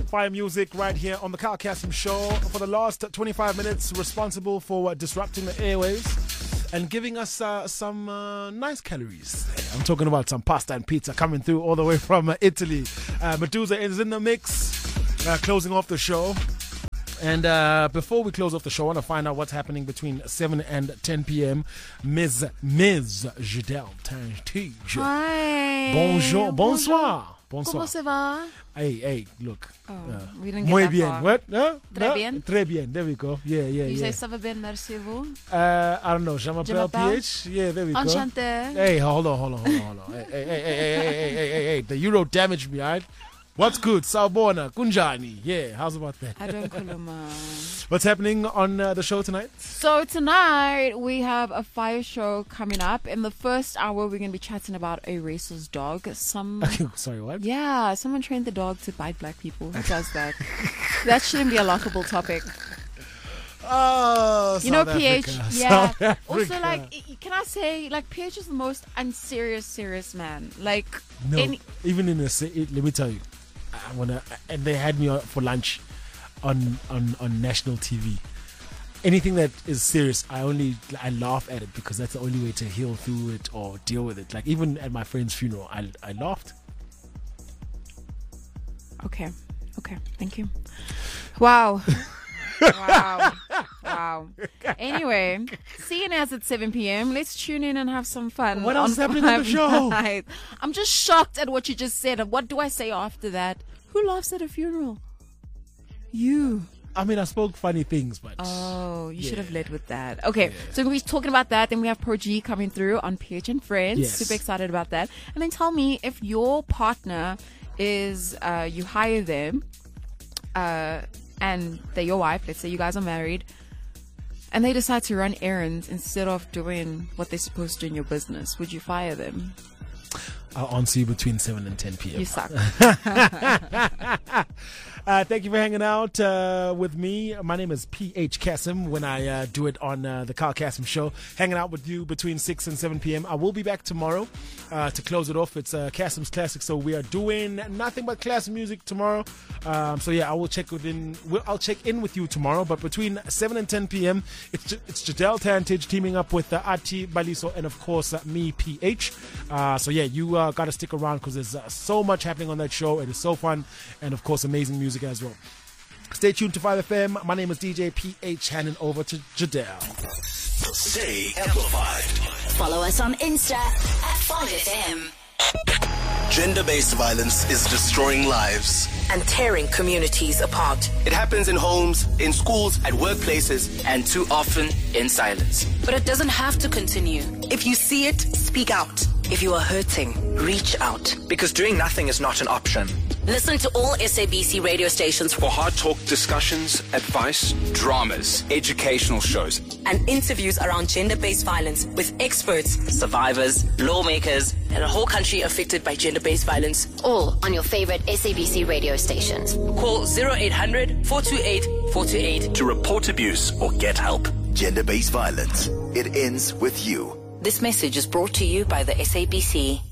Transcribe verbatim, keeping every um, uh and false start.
fire music right here on the Kyle Kasim Show for the last twenty-five minutes, responsible for uh, disrupting the airwaves and giving us uh, some uh, nice calories. I'm talking about some pasta and pizza coming through all the way from uh, Italy. Uh, Medusa is in the mix, uh, closing off the show. And uh, before we close off the show, I want to find out what's happening between seven and ten p.m. Miz Miz Jadelle Tantige. Hi. Bonjour. Bonsoir. Bonsoir. Comment ça va? Hey, hey, look. Oh, uh, we didn't get Muy that bien. far. What? No? Très no? bien. Très bien. There we go. Yeah, yeah, You yeah. say ça va bien, merci vous. Uh, I don't know. Je Je m'appelle m'appelle? P H. Yeah, there we go. Enchanté. Hey, hold on, hold on, hold on, hold on. Hey, hey, hey, hey, hey, hey, hey, hey, hey. The Euro damaged me, alright? What's good? Sawubona, Kunjani. Yeah, how's about that? I don't kuluma. What's happening on uh, the show tonight? So tonight we have a fire show coming up. In the first hour, we're going to be chatting about a racist dog. Some, Sorry, what? yeah, someone trained the dog to bite black people. Who does that? That shouldn't be a lockable topic. Oh, You know, South P H, Africa. yeah. South Africa. Also, like, i- can I say, like, P H is the most unserious, serious man. Like, No, any, even in a se- it- let me tell you, I wanna, and they had me on- for lunch on, on on national T V. Anything that is serious, I only I laugh at it because that's the only way to heal through it or deal with it. Like even at my friend's funeral, I I laughed. okay, okay, thank you. Wow. Wow. Wow. Anyway, seeing as it's seven p.m., let's tune in and have some fun. What else is happening on the show? Night. I'm just shocked at what you just said. What do I say after that? Who laughs at a funeral? You. I mean, I spoke funny things, but Oh, you should Yeah. have led with that. Okay, Yeah. so we're talking about that. Then we have Pro G coming through on P H and Friends. Yes. Super excited about that. And then tell me if your partner is, uh, you hire them, uh, and they're your wife. Let's say you guys are married, and they decide to run errands instead of doing what they're supposed to do in your business. Would you fire them? I'll answer you between seven and ten p.m. You suck. Uh, thank you for hanging out uh, with me. My name is P H Kasim when I uh, do it on uh, the Kyle Kasim Show. Hanging out with you between six and seven p.m. I will be back tomorrow uh, to close it off. It's uh, Kasim's Classic, so we are doing nothing but classic music tomorrow. Um, so yeah, I will check within. We'll, I'll check in with you tomorrow. But between seven and ten p.m., it's it's Jadelle Tantige teaming up with uh, Ati Baliso and of course uh, me, P H. Uh, so yeah, you uh, got to stick around because there's uh, so much happening on that show. It is so fun and of course amazing music as well. Stay tuned to five F M. My name is D J P H, handing over to Jadelle. Stay amplified. Follow us on Insta at five F M. Gender-based violence is destroying lives and tearing communities apart. It happens in homes, in schools, at workplaces, and too often in silence. But it doesn't have to continue. If you see it, speak out. If you are hurting, reach out. Because doing nothing is not an option. Listen to all S A B C radio stations for hard talk discussions, advice, dramas, educational shows, and interviews around gender-based violence with experts, survivors, lawmakers, and a whole country affected by gender-based violence. all on your favorite S A B C radio stations. Call zero eight hundred, four two eight, four two eight to report abuse or get help. Gender-based violence. It ends with you. This message is brought to you by the S A B C.